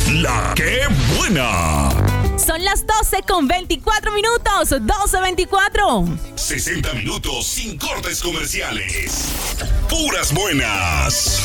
La que buena. Son las 12:24, 12:24. 60 minutos sin cortes comerciales. Puras buenas.